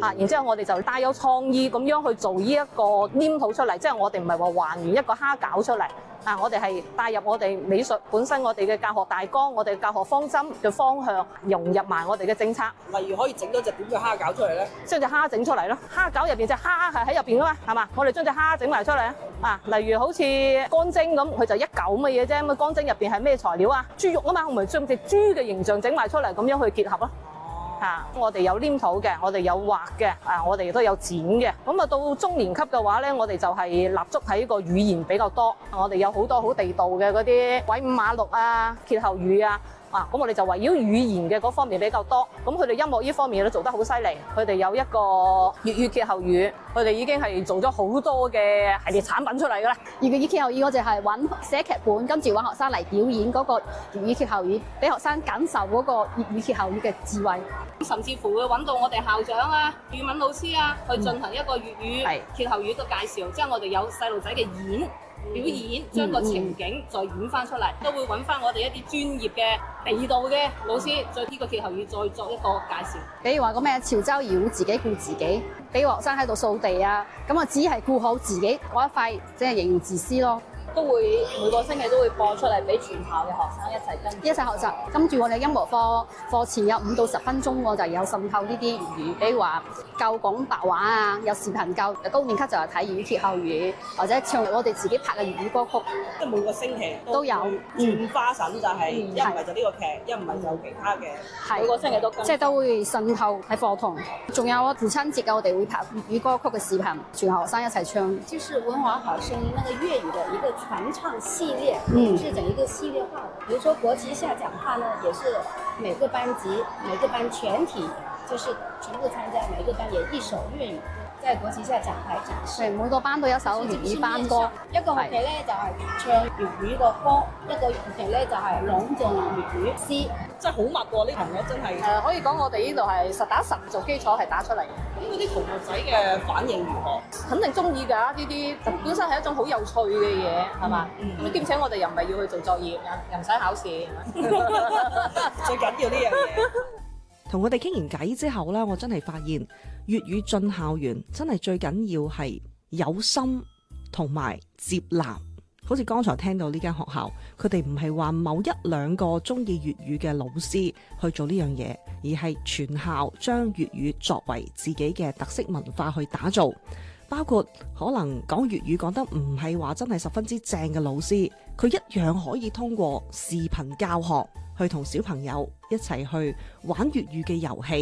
然之後我哋就帶有創意咁樣去做呢一個黏土出嚟，即係我哋唔係話還原一個蝦餃出嚟。我哋係帶入我哋美術本身，我哋嘅教學大綱，我哋教學方針嘅方向，融入埋我哋嘅政策。 例如可以整到隻點嘅蝦餃出嚟咧？ 將隻蝦整出嚟咯，蝦餃入邊隻蝦係喺入邊噶嘛，係嘛？我哋將隻蝦整埋出嚟例如好似乾蒸咁，佢就一嚿咁嘅嘢啫。咁乾蒸入邊係咩材料啊？豬肉啊嘛，我咪將隻豬嘅形象整埋出嚟，咁樣去結合咯。我哋有黏土嘅，我哋有畫嘅，我哋亦都有剪嘅。咁到中年級嘅話咧，我哋就係立足喺個語言比較多。我哋有好多好地道嘅嗰啲鬼五馬六歇後語咁我哋就圍繞語言嘅嗰方面比較多。咁佢哋音樂呢方面都做得好犀利。佢哋有一個粵語歇後語，佢哋已經係做咗好多嘅系列產品出嚟㗎啦。 粵語歇後語我哋係揾寫劇本，跟住揾學生嚟表演嗰個粵語歇後語，俾學生感受嗰個粵語歇後語嘅智慧。 甚至乎會揾到我哋校長語文老師去進行一個粵語歇後語嘅介紹，即係我哋有細路仔嘅表演，將個情景再演翻出嚟，都會揾翻我哋一啲專業嘅地道嘅老師，再呢個歇後語再作一個介紹。 比如話個咩潮州謠自己顧自己，俾學生喺度掃地咁只係顧好自己嗰一塊，即係形容自私咯。 都會每個星期都會播出嚟俾全校嘅學生一齊學習。跟住我哋音樂課前有5到10分鐘，我就有滲透呢啲粵語，比如話教講白話有視頻教。高年級就係睇粵語歇後語，或者唱我哋自己拍嘅粵語歌曲。 即係每個星期都有轉花神，就係一唔係就呢個劇，一唔係就其他嘅。 每個星期都即係都會滲透喺課堂。仲有父親節嘅，我哋會拍粵語歌曲嘅視頻，全校學生一齊唱。 就是文華好聲音那個粵語的一個傳唱系列，是整一個系列化的。比如說國旗下講話呢，也是每個班級、每個班全體，就是全部參加，每個班也一首粵語在國旗下講台展示。 每個班都有一首粵語班歌。 一個學期咧就係唱粵語個歌，一個學期咧就係朗誦粵語詩。 真係好密喎！呢朋友真係可以講我哋呢度係實打實做基礎係打出嚟。 咁嗰啲同學仔嘅反應如何？ 肯定中意㗎，呢啲本身係一種好有趣嘅嘢，係嘛？咁兼且我哋又唔係要去做作業，又唔使考試， 最緊要呢樣嘢。 同佢哋傾完偈之後呢，我真係發現粵語進校園真係最緊要係有心同埋接納。好似剛才聽到呢間學校，佢哋唔係話某1、2個中意粵語嘅老師去做呢樣嘢，而係全校將粵語作為自己嘅特色文化去打造。包括可能講粵語講得唔係話真係十分之正嘅老師，佢一樣可以通過視頻教學去同小朋友一齊去玩粵語嘅遊戲。